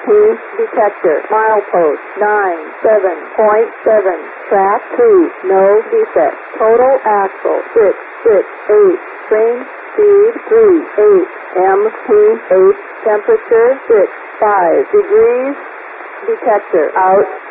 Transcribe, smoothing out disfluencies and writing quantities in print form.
detector. Milepost 97.7. Track 2, no defect. Total axle 668. Train speed 38. MT8. Temperature 65 degrees. Detector out.